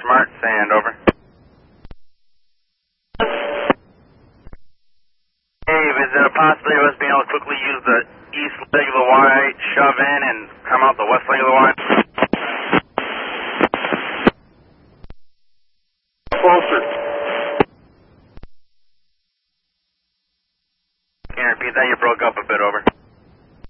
Smart Sand, over. Dave, is there a possibility of us being able to quickly use the east leg of the Y, shove in, and come out the west leg of the Y? Closer. Can you repeat that? You broke up a bit, over.